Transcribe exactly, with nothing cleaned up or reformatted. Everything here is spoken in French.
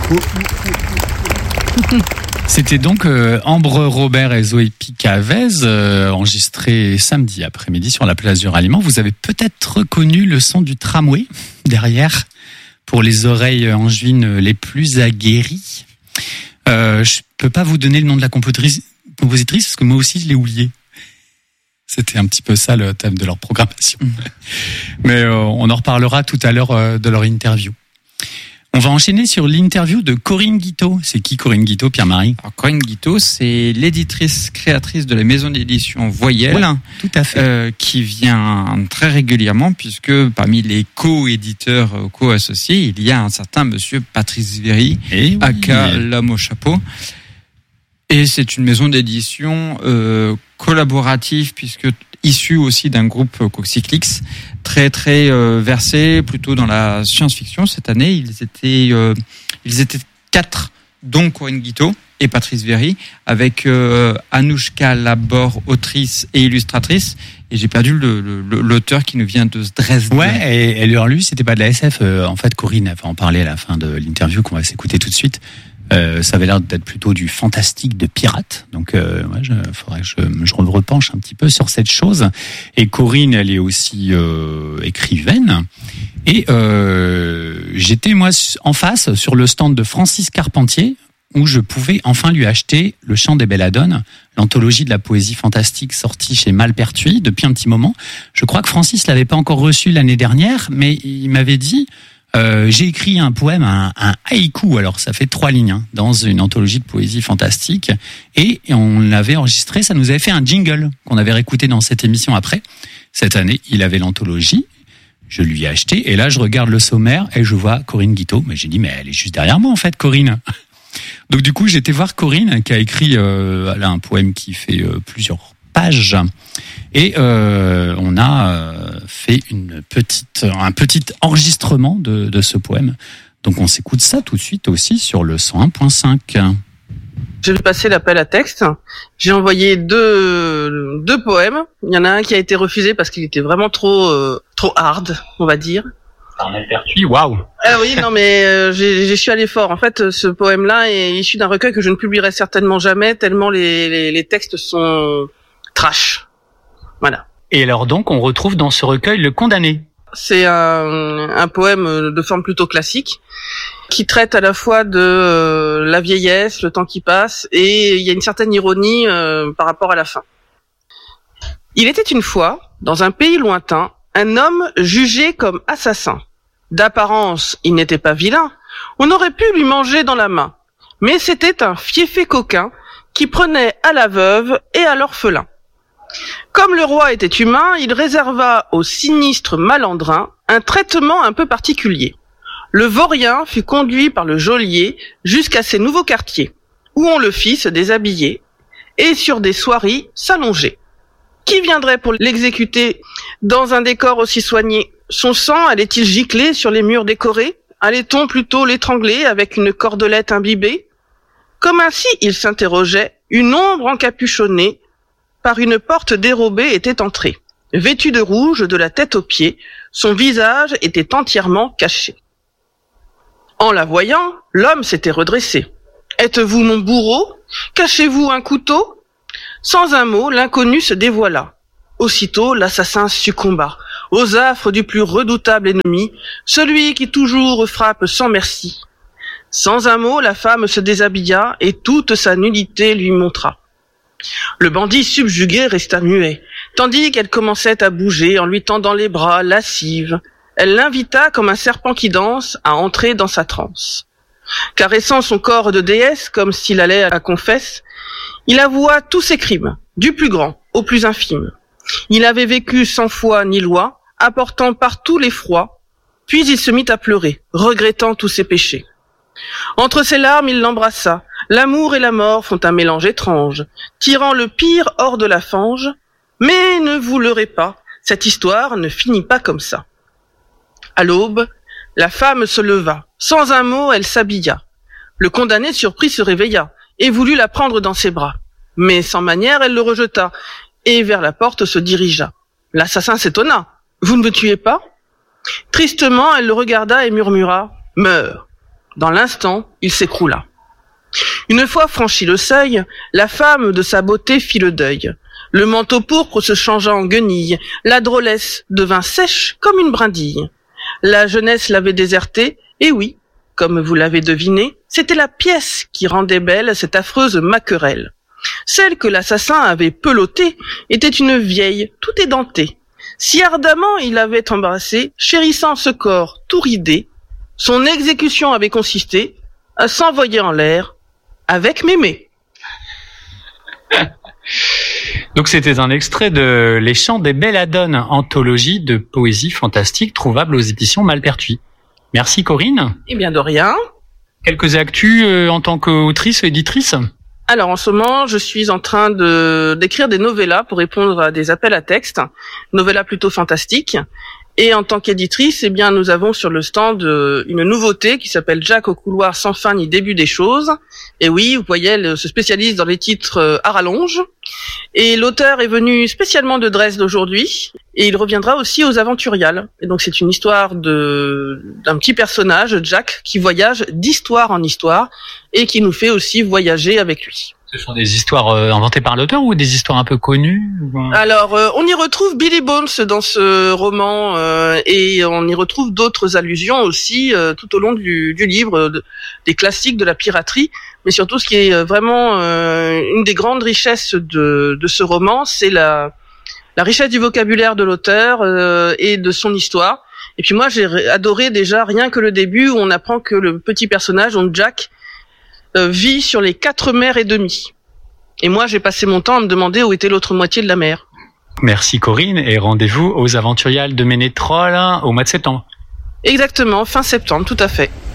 C'était donc euh, Ambre Robert et Zoé Picavez, euh, enregistré samedi après-midi sur la place du Ralliement. Vous avez peut-être reconnu le son du tramway derrière, pour les oreilles angevines les plus aguerries. Euh, je peux pas vous donner le nom de la compositrice, compositrice parce que moi aussi je l'ai oublié. C'était un petit peu ça le thème de leur programmation. Mmh. Mais euh, on en reparlera tout à l'heure euh, de leur interview. On va enchaîner sur l'interview de Corinne Guiteau. C'est qui Corinne Guiteau, Pierre-Marie ? Alors, Corinne Guiteau, c'est l'éditrice créatrice de la maison d'édition Voyelle, ouais, tout à fait. Euh, qui vient très régulièrement, puisque parmi les co-éditeurs, euh, co-associés, il y a un certain monsieur Patrice Véry, oui. aka l'homme au chapeau. Et c'est une maison d'édition euh, collaborative, puisque issue aussi d'un groupe Coxyclix, très très euh, versé plutôt dans la science-fiction. Cette année, ils étaient euh, ils étaient quatre, dont Corinne Guiteau et Patrice Véry, avec euh, Anouchka Labor, autrice et illustratrice. Et j'ai perdu le, le, l'auteur qui nous vient de Dresden. Ouais, et, et leur lui, c'était pas de la S F. Euh, en fait, Corinne va en parler à la fin de l'interview qu'on va s'écouter tout de suite. Euh, ça avait l'air d'être plutôt du fantastique de pirate, donc euh, ouais, je, faudrait que je, je repenche un petit peu sur cette chose. Et Corinne, elle est aussi euh, écrivaine. Et euh, j'étais moi en face sur le stand de Francis Carpentier, où je pouvais enfin lui acheter Le Chant des Belladones, l'anthologie de la poésie fantastique sortie chez Malpertuis depuis un petit moment. Je crois que Francis l'avait pas encore reçu l'année dernière, mais il m'avait dit. Euh, j'ai écrit un poème, un, un haïku, alors ça fait trois lignes, hein, dans une anthologie de poésie fantastique, et, et on l'avait enregistré, ça nous avait fait un jingle qu'on avait réécouté dans cette émission après. Cette année, il avait l'anthologie, je lui ai acheté, et là je regarde le sommaire et je vois Corinne Guiteau, mais j'ai dit mais elle est juste derrière moi en fait, Corinne. Donc du coup j'étais voir Corinne qui a écrit, euh, elle a un poème qui fait euh, plusieurs pages. Et euh, on a euh, fait une petite, un petit enregistrement de, de ce poème. Donc on s'écoute ça tout de suite aussi sur le cent un point cinq. J'ai passé l'appel à texte. J'ai envoyé deux, deux poèmes. Il y en a un qui a été refusé parce qu'il était vraiment trop, euh, trop hard, on va dire. Un Malpertuis, waouh. Ah oui, non mais euh, j'ai, j'ai suis allé fort. En fait, ce poème-là est issu d'un recueil que je ne publierai certainement jamais, tellement les, les, les textes sont trash. Voilà. Et alors donc, on retrouve dans ce recueil Le Condamné. C'est un, un poème de forme plutôt classique qui traite à la fois de euh, la vieillesse, le temps qui passe, et il y a une certaine ironie euh, par rapport à la fin. Il était une fois, dans un pays lointain, un homme jugé comme assassin. D'apparence, il n'était pas vilain. On aurait pu lui manger dans la main. Mais c'était un fieffé coquin qui prenait à la veuve et à l'orphelin. Comme le roi était humain, il réserva au sinistre malandrin un traitement un peu particulier. Le vaurien fut conduit par le geôlier jusqu'à ses nouveaux quartiers, où on le fit se déshabiller et sur des soieries s'allonger. Qui viendrait pour l'exécuter dans un décor aussi soigné ? Son sang allait-il gicler sur les murs décorés ? Allait-on plutôt l'étrangler avec une cordelette imbibée ? Comme ainsi il s'interrogeait, une ombre encapuchonnée par une porte dérobée était entrée. Vêtu de rouge de la tête aux pieds, son visage était entièrement caché. En la voyant, l'homme s'était redressé. « Êtes-vous mon bourreau ? Cachez-vous un couteau ?» Sans un mot, l'inconnu se dévoila. Aussitôt, l'assassin succomba aux affres du plus redoutable ennemi, celui qui toujours frappe sans merci. Sans un mot, la femme se déshabilla et toute sa nudité lui montra. Le bandit subjugué resta muet, tandis qu'elle commençait à bouger en lui tendant les bras, lascive. Elle l'invita, comme un serpent qui danse, à entrer dans sa transe. Caressant son corps de déesse, comme s'il allait à la confesse, il avoua tous ses crimes, du plus grand au plus infime. Il avait vécu sans foi ni loi, apportant partout l'effroi, puis il se mit à pleurer, regrettant tous ses péchés. Entre ses larmes, il l'embrassa. L'amour et la mort font un mélange étrange, tirant le pire hors de la fange. Mais ne vous leurrez pas, cette histoire ne finit pas comme ça. À l'aube, la femme se leva. Sans un mot, elle s'habilla. Le condamné surpris se réveilla et voulut la prendre dans ses bras. Mais sans manière, elle le rejeta et vers la porte se dirigea. L'assassin s'étonna. « Vous ne me tuez pas ?» Tristement, elle le regarda et murmura « Meurs !» Dans l'instant, il s'écroula. Une fois franchi le seuil, la femme de sa beauté fit le deuil. Le manteau pourpre se changea en guenille, la drôlesse devint sèche comme une brindille. La jeunesse l'avait désertée, et oui, comme vous l'avez deviné, c'était la pièce qui rendait belle cette affreuse maquerelle. Celle que l'assassin avait pelottée était une vieille, tout édentée. Si ardemment il avait embrassé, chérissant ce corps tout ridé, son exécution avait consisté à s'envoyer en l'air avec mémé. Donc c'était un extrait de Les Chants des Belladones, anthologie de poésie fantastique trouvable aux éditions Malpertuis. Merci Corinne. Eh bien de rien. Quelques actus euh, en tant qu'autrice et éditrice? Alors en ce moment, je suis en train de d'écrire des novellas pour répondre à des appels à texte, novellas plutôt fantastiques. Et en tant qu'éditrice, eh bien nous avons sur le stand une nouveauté qui s'appelle Jack au couloir sans fin ni début des choses. Et oui, vous voyez, elle se spécialise dans les titres à rallonge. Et l'auteur est venu spécialement de Dresde aujourd'hui, et il reviendra aussi aux Aventuriales. Et donc c'est une histoire de d'un petit personnage, Jack, qui voyage d'histoire en histoire et qui nous fait aussi voyager avec lui. Ce sont des histoires euh, inventées par l'auteur ou des histoires un peu connues? Alors, euh, on y retrouve Billy Bones dans ce roman euh, et on y retrouve d'autres allusions aussi euh, tout au long du, du livre, de, des classiques de la piraterie. Mais surtout, ce qui est vraiment euh, une des grandes richesses de, de ce roman, c'est la, la richesse du vocabulaire de l'auteur euh, et de son histoire. Et puis moi, j'ai adoré déjà rien que le début où on apprend que le petit personnage, donc Jack, vit sur les quatre mers et demie. Et moi, j'ai passé mon temps à me demander où était l'autre moitié de la mer. Merci Corinne, et rendez-vous aux Aventuriales de Ménétrol au mois de septembre. Exactement, fin septembre, tout à fait.